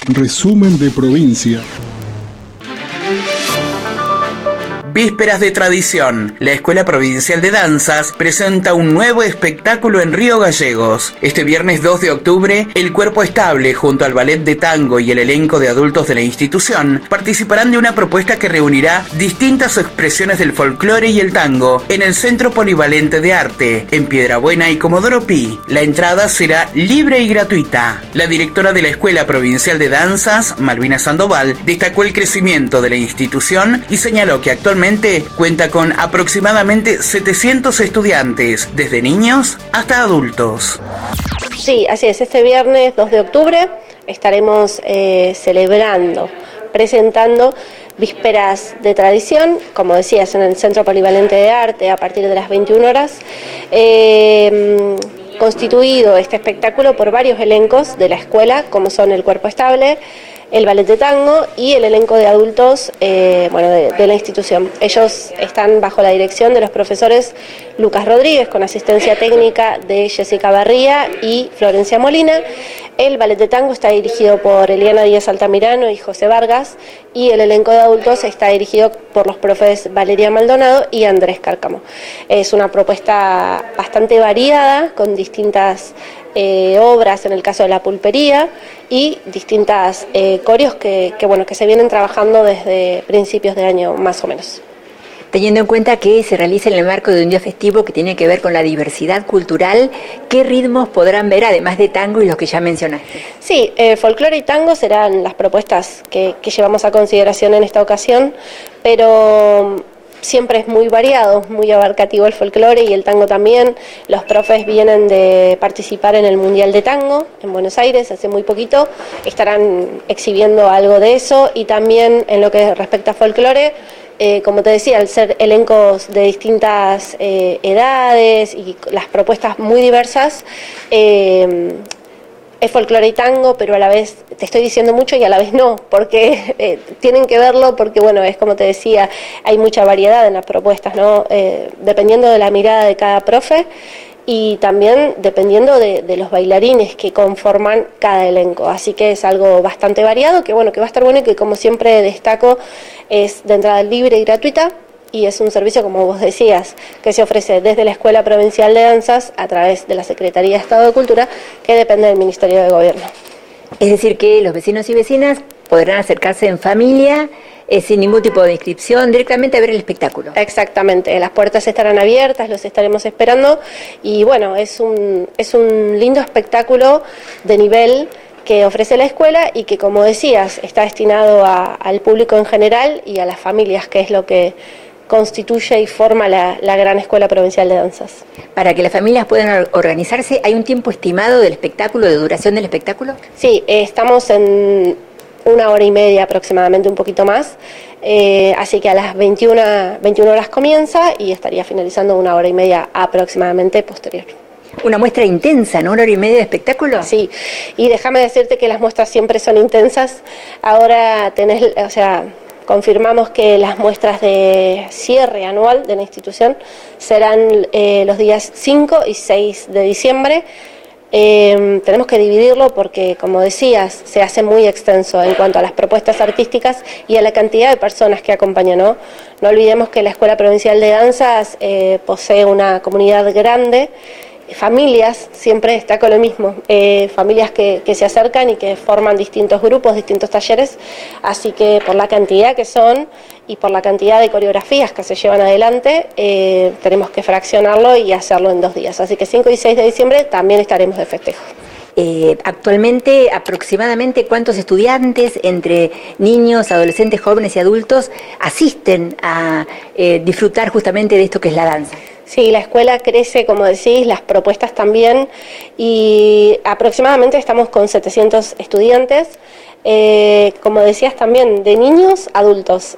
Resumen de provincia. Vísperas de Tradición. La Escuela Provincial de Danzas presenta un nuevo espectáculo en Río Gallegos. Este viernes 2 de octubre, el Cuerpo Estable, junto al Ballet de Tango y el elenco de adultos de la institución, participarán de una propuesta que reunirá distintas expresiones del folclore y el tango en el Centro Polivalente de Arte, en Piedrabuena y Comodoro Pi. La entrada será libre y gratuita. La directora de la Escuela Provincial de Danzas, Malvina Sandoval, destacó el crecimiento de la institución y señaló que actualmente cuenta con aproximadamente 700 estudiantes, desde niños hasta adultos. Sí, así es. Este viernes 2 de octubre estaremos presentando Vísperas de Tradición, como decías, en el Centro Polivalente de Arte a partir de las 21 horas. Constituido este espectáculo por varios elencos de la escuela, como son el Cuerpo Estable, el Ballet de Tango y el elenco de adultos de la institución. Ellos están bajo la dirección de los profesores Lucas Rodríguez, con asistencia técnica de Jessica Barría y Florencia Molina. El Ballet de Tango está dirigido por Eliana Díaz Altamirano y José Vargas, y el elenco de adultos está dirigido por los profes Valeria Maldonado y Andrés Cárcamo. Es una propuesta bastante variada, con distintas obras en el caso de la pulpería y distintas coreos que se vienen trabajando desde principios de año más o menos. Teniendo en cuenta que se realiza en el marco de un día festivo que tiene que ver con la diversidad cultural, ¿qué ritmos podrán ver además de tango y los que ya mencionaste? Sí, folclore y tango serán las propuestas que llevamos a consideración en esta ocasión, pero siempre es muy variado, muy abarcativo el folclore y el tango también. Los profes vienen de participar en el Mundial de Tango en Buenos Aires hace muy poquito, estarán exhibiendo algo de eso, y también en lo que respecta a folclore, como te decía, al ser elencos de distintas edades y las propuestas muy diversas, es folclore y tango, pero a la vez te estoy diciendo mucho y a la vez no, porque tienen que verlo, porque es como te decía, hay mucha variedad en las propuestas, ¿no? Dependiendo de la mirada de cada profe y también dependiendo de los bailarines que conforman cada elenco. Así que es algo bastante variado, que va a estar bueno, y que, como siempre destaco, es de entrada libre y gratuita. Y es un servicio, como vos decías, que se ofrece desde la Escuela Provincial de Danzas a través de la Secretaría de Estado de Cultura, que depende del Ministerio de Gobierno. Es decir, que los vecinos y vecinas podrán acercarse en familia, sin ningún tipo de inscripción, directamente a ver el espectáculo. Exactamente, las puertas estarán abiertas, los estaremos esperando, y es un lindo espectáculo de nivel que ofrece la escuela y que, como decías, está destinado al público en general y a las familias, que es lo que constituye y forma la gran Escuela Provincial de Danzas. Para que las familias puedan organizarse, ¿hay un tiempo estimado del espectáculo, de duración del espectáculo? Sí, estamos en 1 hora y media aproximadamente, un poquito más, así que a las 21 horas comienza y estaría finalizando 1 hora y media aproximadamente posterior. Una muestra intensa, ¿no? 1 hora y media de espectáculo. Sí, y déjame decirte que las muestras siempre son intensas. Ahora confirmamos que las muestras de cierre anual de la institución serán los días 5 y 6 de diciembre. Tenemos que dividirlo porque, como decías, se hace muy extenso en cuanto a las propuestas artísticas y a la cantidad de personas que acompañan, ¿no? No olvidemos que la Escuela Provincial de Danzas posee una comunidad grande. Familias, siempre destaco lo mismo, familias que se acercan y que forman distintos grupos, distintos talleres, así que por la cantidad que son y por la cantidad de coreografías que se llevan adelante, tenemos que fraccionarlo y hacerlo en 2 días, así que 5 y 6 de diciembre también estaremos de festejo. Actualmente, aproximadamente, ¿cuántos estudiantes, entre niños, adolescentes, jóvenes y adultos, asisten a disfrutar justamente de esto que es la danza? Sí, la escuela crece, como decís, las propuestas también, y aproximadamente estamos con 700 estudiantes, como decías también, de niños, adultos.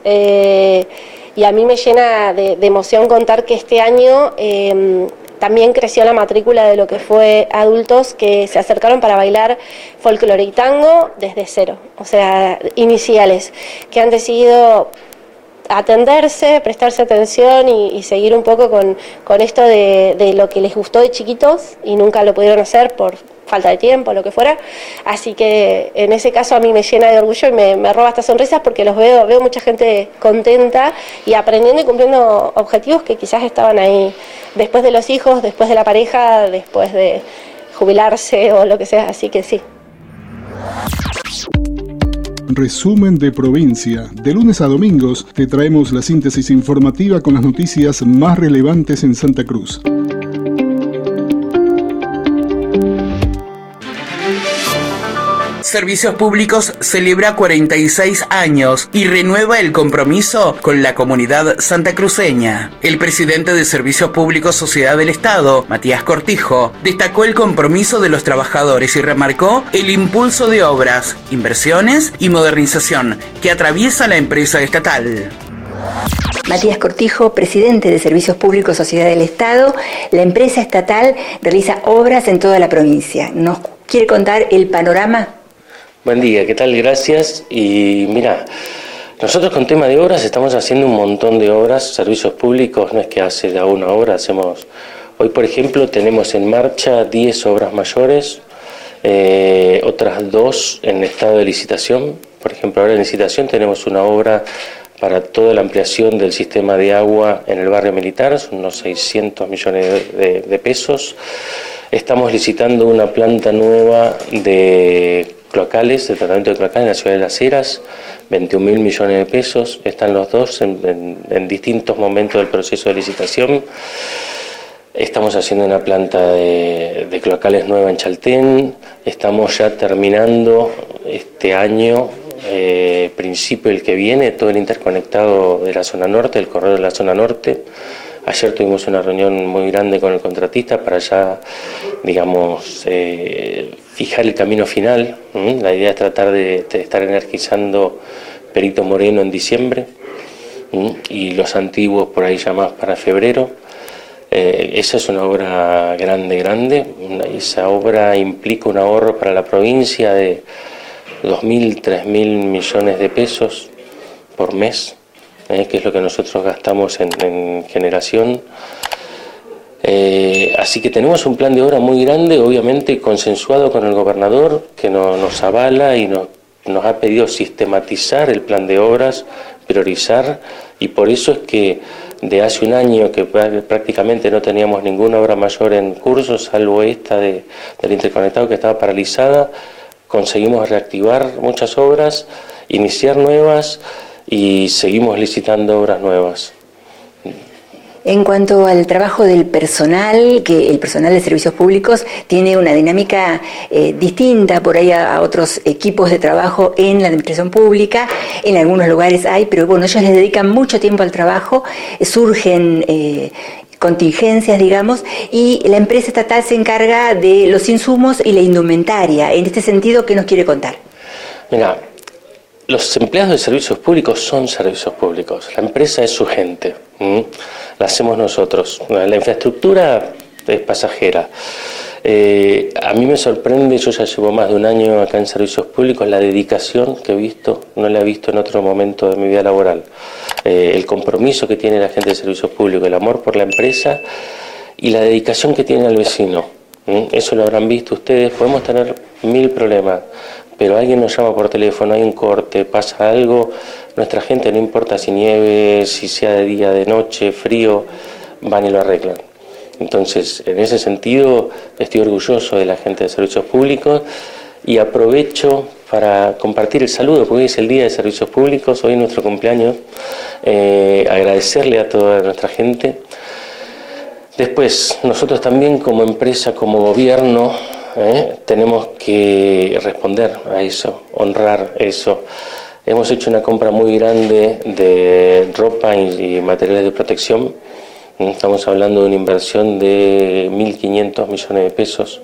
Y a mí me llena de emoción contar que este año también creció la matrícula de lo que fue adultos que se acercaron para bailar folclore y tango desde cero, o sea, iniciales, que han decidido atenderse, prestarse atención y seguir un poco con esto de lo que les gustó de chiquitos y nunca lo pudieron hacer por falta de tiempo, lo que fuera. Así que en ese caso a mí me llena de orgullo y me roba estas sonrisas porque veo mucha gente contenta y aprendiendo y cumpliendo objetivos que quizás estaban ahí después de los hijos, después de la pareja, después de jubilarse o lo que sea. Así que sí. Resumen de provincia. De lunes a domingos te traemos la síntesis informativa con las noticias más relevantes en Santa Cruz. Servicios Públicos celebra 46 años y renueva el compromiso con la comunidad santacruceña. El presidente de Servicios Públicos Sociedad del Estado, Matías Cortijo, destacó el compromiso de los trabajadores y remarcó el impulso de obras, inversiones y modernización que atraviesa la empresa estatal. Matías Cortijo, presidente de Servicios Públicos Sociedad del Estado, la empresa estatal realiza obras en toda la provincia. ¿Nos quiere contar el panorama? Buen día, ¿qué tal? Gracias. Y mira, nosotros con tema de obras estamos haciendo un montón de obras. Servicios Públicos no es que hace de una obra, hacemos... Hoy, por ejemplo, tenemos en marcha 10 obras mayores, otras 2 en estado de licitación. Por ejemplo, ahora en licitación tenemos una obra para toda la ampliación del sistema de agua en el barrio militar, son unos 600 millones de pesos. Estamos licitando una planta nueva de cloacales, de tratamiento de cloacales en la ciudad de Las Heras, 21.000 millones de pesos. Están los dos en distintos momentos del proceso de licitación. Estamos haciendo una planta de cloacales nueva en Chaltén. Estamos ya terminando este año, principio el que viene, todo el interconectado de la zona norte, el corredor de la zona norte. Ayer tuvimos una reunión muy grande con el contratista para ya, digamos, fijar el camino final. La idea es tratar de estar energizando Perito Moreno en diciembre y los antiguos por ahí ya más para febrero. Esa es una obra grande. Esa obra implica un ahorro para la provincia de 2.000, 3.000 millones de pesos por mes, que es lo que nosotros gastamos en generación. Así que tenemos un plan de obra muy grande, obviamente consensuado con el gobernador, que nos avala y nos ha pedido sistematizar el plan de obras, priorizar, y por eso es que de hace un año que prácticamente no teníamos ninguna obra mayor en curso, salvo esta del interconectado que estaba paralizada, conseguimos reactivar muchas obras, iniciar nuevas y seguimos licitando obras nuevas. En cuanto al trabajo del personal, que el personal de servicios públicos tiene una dinámica distinta por ahí a otros equipos de trabajo en la administración pública, en algunos lugares hay, pero bueno, ellos les dedican mucho tiempo al trabajo, surgen contingencias, digamos, y la empresa estatal se encarga de los insumos y la indumentaria. En este sentido, ¿qué nos quiere contar? Mira, los empleados de servicios públicos son servicios públicos, la empresa es su gente, la hacemos nosotros, la infraestructura es pasajera. A mí me sorprende, yo ya llevo más de un año acá en servicios públicos, la dedicación que he visto, no la he visto en otro momento de mi vida laboral, el compromiso que tiene la gente de servicios públicos, el amor por la empresa y la dedicación que tiene al vecino. Eso lo habrán visto ustedes, podemos tener 1000 problemas, pero alguien nos llama por teléfono, hay un corte, pasa algo, nuestra gente, no importa si nieve, si sea de día, de noche, frío, van y lo arreglan. Entonces, en ese sentido, estoy orgulloso de la gente de servicios públicos y aprovecho para compartir el saludo, porque hoy es el Día de Servicios Públicos, hoy es nuestro cumpleaños, agradecerle a toda nuestra gente. Después, nosotros también como empresa, como gobierno, tenemos que responder a eso, honrar eso. Hemos hecho una compra muy grande de ropa y materiales de protección. Estamos hablando de una inversión de 1.500 millones de pesos.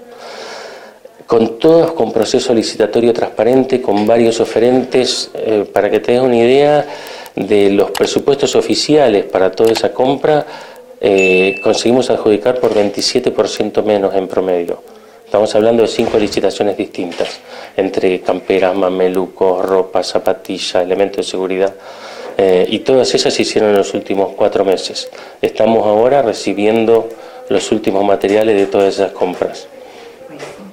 Con proceso licitatorio transparente, con varios oferentes, para que tengas una idea de los presupuestos oficiales para toda esa compra, conseguimos adjudicar por 27% menos en promedio. Estamos hablando de 5 licitaciones distintas, entre camperas, mamelucos, ropa, zapatillas, elementos de seguridad, y todas ellas se hicieron en los últimos 4 meses. Estamos ahora recibiendo los últimos materiales de todas esas compras.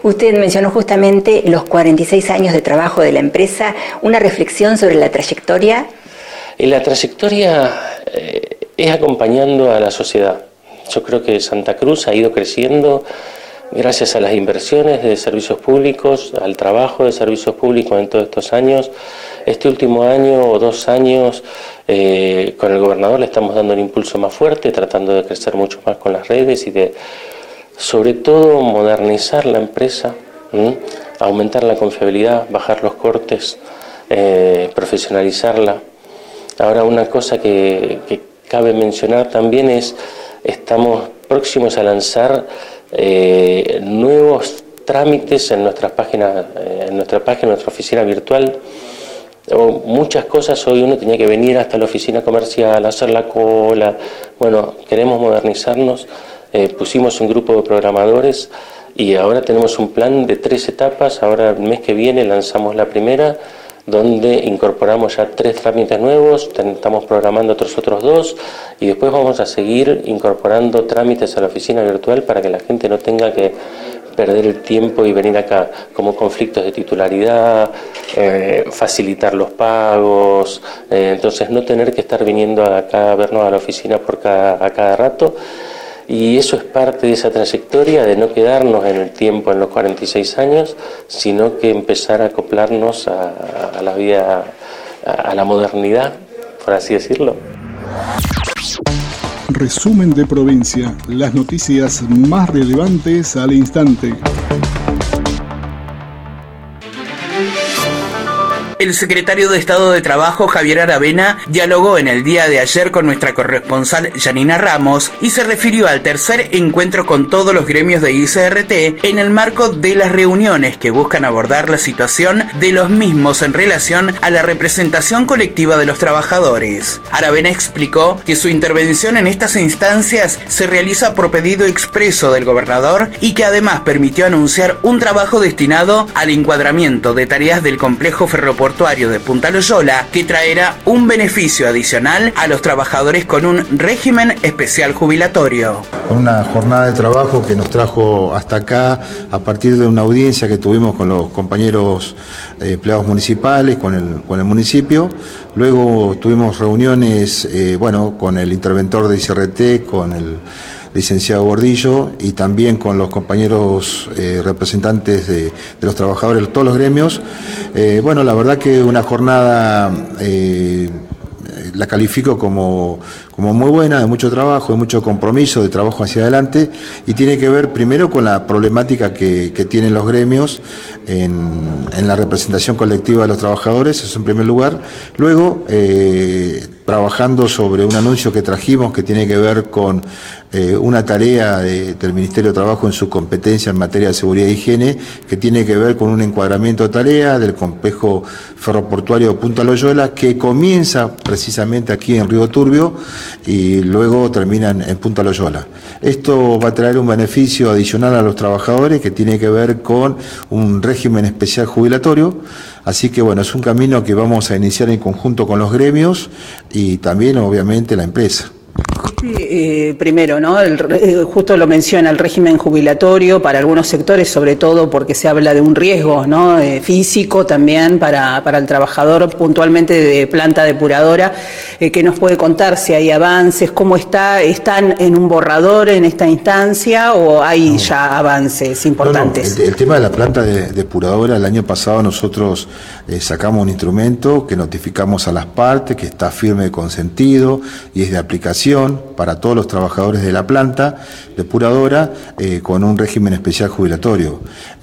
Usted mencionó justamente los 46 años de trabajo de la empresa, una reflexión sobre la trayectoria. Y la trayectoria es acompañando a la sociedad. Yo creo que Santa Cruz ha ido creciendo gracias a las inversiones de servicios públicos, al trabajo de servicios públicos en todos estos años. Este último año o 2 años con el gobernador le estamos dando un impulso más fuerte, tratando de crecer mucho más con las redes y de, sobre todo, modernizar la empresa, aumentar la confiabilidad, bajar los cortes, profesionalizarla. Ahora, una cosa que cabe mencionar también es, estamos próximos a lanzar nuevos trámites en nuestra página, en nuestra oficina virtual. Muchas cosas, hoy uno tenía que venir hasta la oficina comercial, hacer la cola. Bueno, queremos modernizarnos, pusimos un grupo de programadores y ahora tenemos un plan de 3 etapas. Ahora el mes que viene lanzamos la primera, donde incorporamos ya 3 trámites nuevos, estamos programando otros 2 y después vamos a seguir incorporando trámites a la oficina virtual para que la gente no tenga que perder el tiempo y venir acá, como conflictos de titularidad, facilitar los pagos, entonces no tener que estar viniendo acá a vernos a la oficina a cada rato. Y eso es parte de esa trayectoria de no quedarnos en el tiempo en los 46 años, sino que empezar a acoplarnos a la vida, a la modernidad, por así decirlo. Resumen de provincia, las noticias más relevantes al instante. El secretario de Estado de Trabajo, Javier Aravena, dialogó en el día de ayer con nuestra corresponsal Yanina Ramos y se refirió al tercer encuentro con todos los gremios de ICRT en el marco de las reuniones que buscan abordar la situación de los mismos en relación a la representación colectiva de los trabajadores. Aravena explicó que su intervención en estas instancias se realiza por pedido expreso del gobernador y que además permitió anunciar un trabajo destinado al encuadramiento de tareas del complejo ferroportuario de Punta Loyola, que traerá un beneficio adicional a los trabajadores con un régimen especial jubilatorio. Una jornada de trabajo que nos trajo hasta acá a partir de una audiencia que tuvimos con los compañeros empleados municipales, con el municipio. Luego tuvimos reuniones con el interventor de ICRT, con el licenciado Gordillo y también con los compañeros representantes de los trabajadores de todos los gremios. La verdad que una jornada la califico como muy buena, de mucho trabajo, de mucho compromiso, de trabajo hacia adelante, y tiene que ver primero con la problemática que tienen los gremios en la representación colectiva de los trabajadores, eso en primer lugar. Luego, trabajando sobre un anuncio que trajimos que tiene que ver con una tarea del Ministerio de Trabajo en su competencia en materia de seguridad e higiene, que tiene que ver con un encuadramiento de tarea del complejo ferroportuario de Punta Loyola, que comienza precisamente aquí en Río Turbio y luego termina en Punta Loyola. Esto va a traer un beneficio adicional a los trabajadores que tiene que ver con un régimen especial jubilatorio. Así que es un camino que vamos a iniciar en conjunto con los gremios y también obviamente la empresa. Primero, ¿no? Justo lo menciona, el régimen jubilatorio para algunos sectores, sobre todo porque se habla de un riesgo, ¿no? Físico también para el trabajador, puntualmente de planta depuradora. ¿Qué nos puede contar si hay avances? ¿Cómo están en un borrador en esta instancia o hay ya avances importantes? El tema de la planta depuradora, el año pasado nosotros sacamos un instrumento que notificamos a las partes, que está firme, consentido y es de aplicación para todos los trabajadores de la planta depuradora con un régimen especial jubilatorio.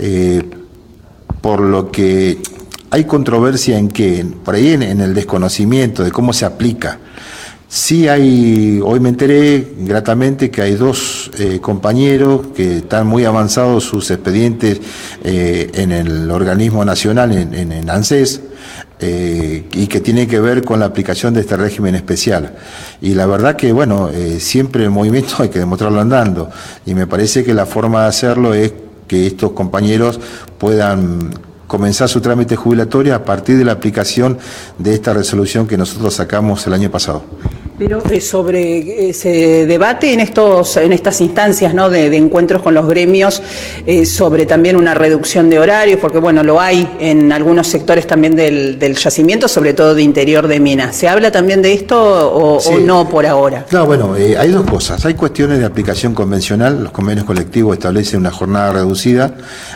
Por lo que hay controversia en que, por ahí en el desconocimiento de cómo se aplica. Sí hoy me enteré gratamente que hay 2 compañeros que están muy avanzados sus expedientes en el organismo nacional, en ANSES, y que tiene que ver con la aplicación de este régimen especial. Y la verdad que, siempre el movimiento hay que demostrarlo andando, y me parece que la forma de hacerlo es que estos compañeros puedan comenzar su trámite jubilatorio a partir de la aplicación de esta resolución que nosotros sacamos el año pasado. Pero se debate en estas instancias, ¿no?, de encuentros con los gremios sobre también una reducción de horarios, porque bueno, lo hay en algunos sectores también del yacimiento, sobre todo de interior de minas. ¿Se habla también de esto sí, o no por ahora? No, bueno, hay dos cosas. Hay cuestiones de aplicación convencional. Los convenios colectivos establecen una jornada reducida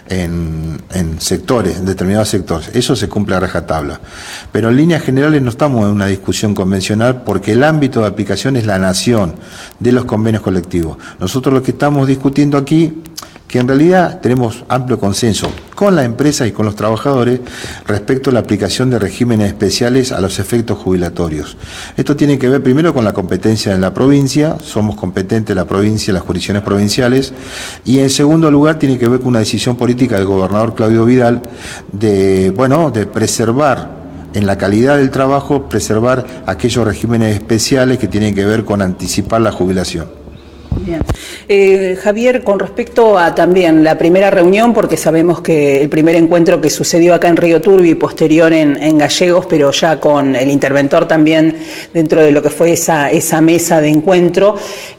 en sectores, en determinados sectores. Eso se cumple a rajatabla. Pero en líneas generales no estamos en una discusión convencional porque el ámbito de aplicación es la nación de los convenios colectivos. Nosotros lo que estamos discutiendo aquí, que en realidad tenemos amplio consenso con la empresa y con los trabajadores respecto a la aplicación de regímenes especiales a los efectos jubilatorios. Esto tiene que ver primero con la competencia en la provincia, somos competentes la provincia, las jurisdicciones provinciales, y en segundo lugar tiene que ver con una decisión política del gobernador Claudio Vidal de preservar en la calidad del trabajo, preservar aquellos regímenes especiales que tienen que ver con anticipar la jubilación. Bien. Javier, con respecto a también la primera reunión, porque sabemos que el primer encuentro que sucedió acá en Río Turbio y posterior en Gallegos, pero ya con el interventor también dentro de lo que fue esa mesa de encuentro,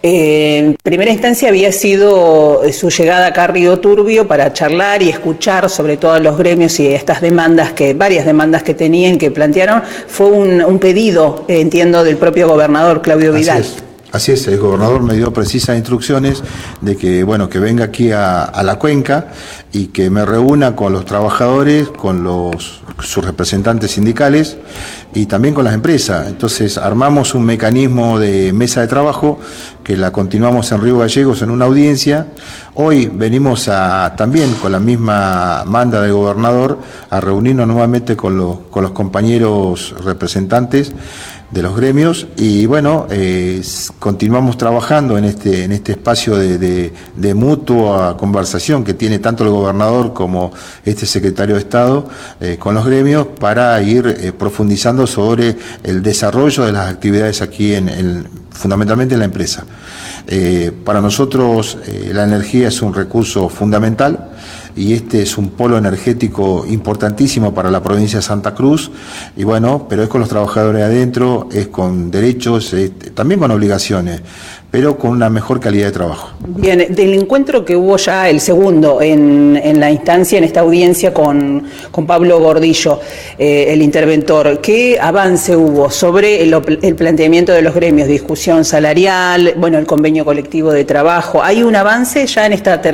en primera instancia había sido su llegada acá a Río Turbio para charlar y escuchar sobre todo a los gremios y estas demandas, varias demandas que tenían, que plantearon. Fue un pedido, entiendo, del propio gobernador Claudio Vidal. Así es, el gobernador me dio precisas instrucciones de que, bueno, que venga aquí a la cuenca y que me reúna con los trabajadores, con sus representantes sindicales y también con las empresas. Entonces armamos un mecanismo de mesa de trabajo que la continuamos en Río Gallegos en una audiencia. Hoy venimos también con la misma manda del gobernador a reunirnos nuevamente con los compañeros representantes de los gremios y bueno, continuamos trabajando en este espacio de mutua conversación que tiene tanto el gobernador como este secretario de Estado con los gremios para ir profundizando sobre el desarrollo de las actividades aquí fundamentalmente en la empresa. Para nosotros la energía es un recurso fundamental y este es un polo energético importantísimo para la provincia de Santa Cruz y bueno, pero es con los trabajadores adentro, es con derechos, también con obligaciones, pero con una mejor calidad de trabajo. Bien, del encuentro que hubo ya el segundo en la instancia, en esta audiencia con Pablo Gordillo, el interventor, ¿qué avance hubo sobre el planteamiento de los gremios, discusión salarial, bueno, el convenio colectivo de trabajo? ¿Hay un avance ya en este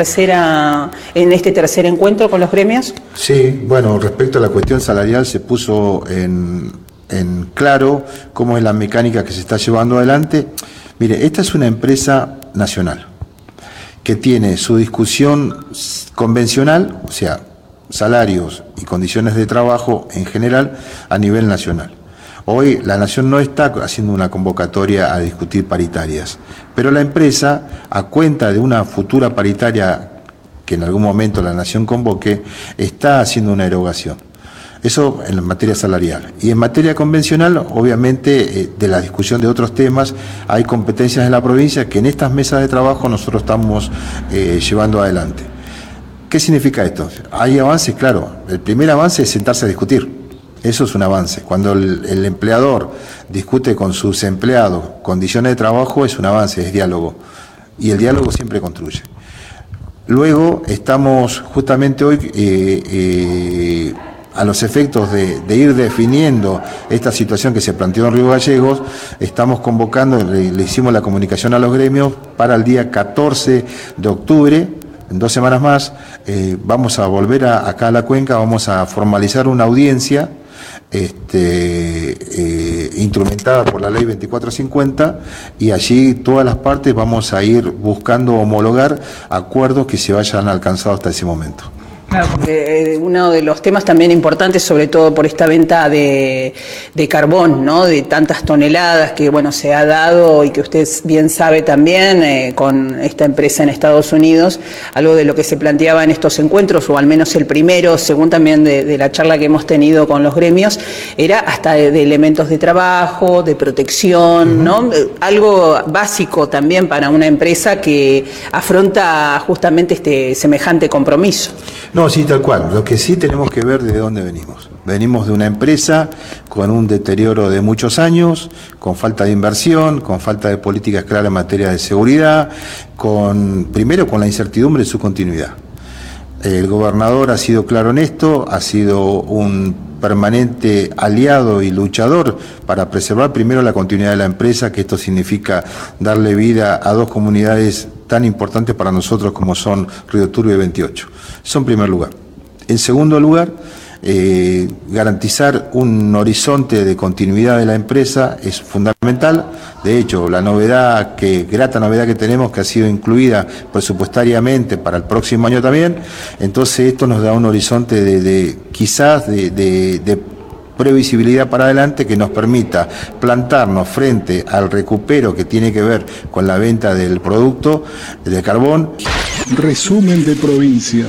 tercer encuentro con los gremios? Sí, bueno, respecto a la cuestión salarial se puso en claro cómo es la mecánica que se está llevando adelante. Mire, esta es una empresa nacional que tiene su discusión convencional, o sea, salarios y condiciones de trabajo en general a nivel nacional. Hoy la Nación no está haciendo una convocatoria a discutir paritarias, pero la empresa, a cuenta de una futura paritaria que en algún momento la Nación convoque, está haciendo una erogación. Eso en materia salarial. Y en materia convencional, obviamente, de la discusión de otros temas, hay competencias en la provincia que en estas mesas de trabajo nosotros estamos llevando adelante. ¿Qué significa esto? Hay avances, claro. El primer avance es sentarse a discutir. Eso es un avance. Cuando el empleador discute con sus empleados condiciones de trabajo, es un avance, es diálogo. Y el diálogo siempre construye. Luego estamos justamente hoy a los efectos de ir definiendo esta situación que se planteó en Río Gallegos, estamos convocando, le hicimos la comunicación a los gremios para el día 14 de octubre, en 2 semanas más, vamos a volver acá a la cuenca, vamos a formalizar una audiencia instrumentada por la ley 2450 y allí todas las partes vamos a ir buscando homologar acuerdos que se vayan alcanzado hasta ese momento. Claro, porque uno de los temas también importantes, sobre todo por esta venta de carbón, ¿no?, de tantas toneladas que, bueno, se ha dado y que usted bien sabe también con esta empresa en Estados Unidos, algo de lo que se planteaba en estos encuentros, o al menos el primero, según también de la charla que hemos tenido con los gremios, era hasta de elementos de trabajo, de protección, ¿no? Algo básico también para una empresa que afronta justamente semejante compromiso. No, sí, tal cual. Lo que sí tenemos que ver de dónde venimos. Venimos de una empresa con un deterioro de muchos años, con falta de inversión, con falta de políticas claras en materia de seguridad, primero con la incertidumbre de su continuidad. El gobernador ha sido claro en esto, ha sido un permanente aliado y luchador para preservar primero la continuidad de la empresa, que esto significa darle vida a dos comunidades tan importantes para nosotros como son Río Turbio y 28. Eso en primer lugar. En segundo lugar, garantizar un horizonte de continuidad de la empresa es fundamental. De hecho, grata novedad que tenemos, que ha sido incluida presupuestariamente para el próximo año también, entonces esto nos da un horizonte de previsibilidad para adelante que nos permita plantarnos frente al recupero que tiene que ver con la venta del producto de carbón. Resumen de provincia.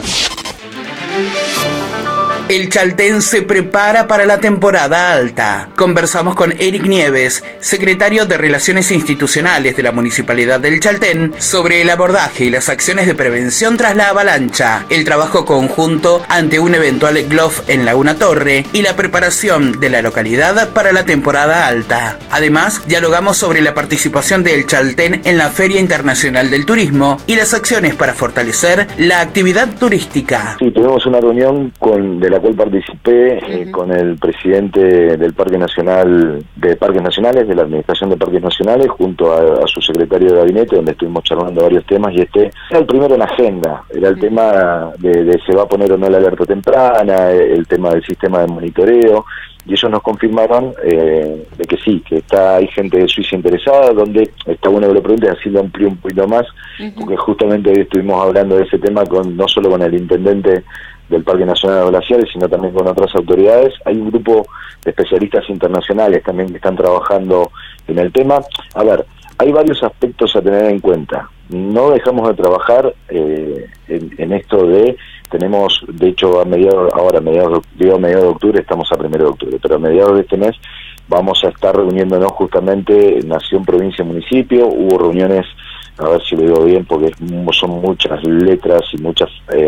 El Chaltén se prepara para la temporada alta. Conversamos con Eric Nieves, secretario de Relaciones Institucionales de la Municipalidad del Chaltén, sobre el abordaje y las acciones de prevención tras la avalancha, el trabajo conjunto ante un eventual GLOF en Laguna Torre y la preparación de la localidad para la temporada alta. Además, dialogamos sobre la participación del Chaltén en la Feria Internacional del Turismo y las acciones para fortalecer la actividad turística. Sí, tuvimos una reunión de la cual participé con el presidente del Parque Nacional, de Parques Nacionales, de la Administración de Parques Nacionales, junto a su secretario de gabinete, donde estuvimos charlando varios temas, y este era el primero en la agenda, era el tema de se va a poner o no la alerta temprana, el tema del sistema de monitoreo, y ellos nos confirmaron de que sí, que hay gente de Suiza interesada, donde está bueno que lo preguntes, así lo amplío un poquito más, porque justamente hoy estuvimos hablando de ese tema no solo con el intendente del Parque Nacional de Glaciares, sino también con otras autoridades. Hay un grupo de especialistas internacionales también que están trabajando en el tema. A ver, hay varios aspectos a tener en cuenta. No dejamos de trabajar en esto tenemos, de hecho, mediados de octubre, estamos a 1 de octubre, pero a mediados de este mes vamos a estar reuniéndonos justamente en Nación, Provincia y Municipio. Hubo reuniones, a ver si lo digo bien, porque son muchas letras y muchas,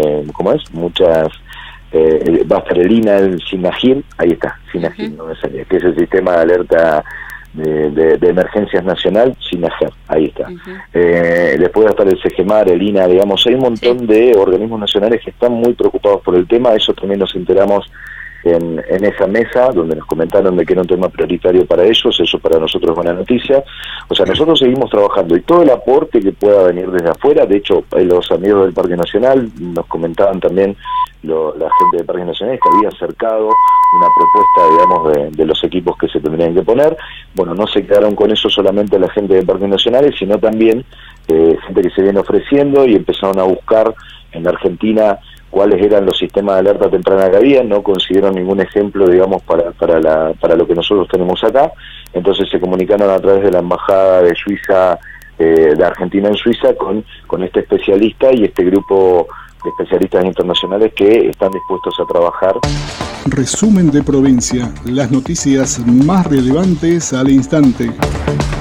va a estar el INA, el SINAGIR, ahí está, SINAGIR, no me salía, que es el Sistema de Alerta de Emergencias Nacional, SINAGER, ahí está. Después va a estar el CEGEMAR, el INA, digamos, hay un montón de organismos nacionales que están muy preocupados por el tema. Eso también nos enteramos en esa mesa, donde nos comentaron de que era un tema prioritario para ellos. Eso para nosotros es buena noticia. O sea, nosotros seguimos trabajando, y todo el aporte que pueda venir desde afuera. De hecho, los amigos del Parque Nacional nos comentaban también, la gente del Parque Nacional, que había acercado una propuesta, digamos, de los equipos que se tendrían que poner. Bueno, no se quedaron con eso solamente la gente de Parques Nacionales, sino también gente que se viene ofreciendo, y empezaron a buscar en Argentina cuáles eran los sistemas de alerta temprana que había. No consiguieron ningún ejemplo, digamos, para lo que nosotros tenemos acá. Entonces se comunicaron a través de la Embajada de Suiza, de Argentina en Suiza, con este especialista y este grupo de especialistas internacionales que están dispuestos a trabajar. Resumen de provincia, las noticias más relevantes al instante.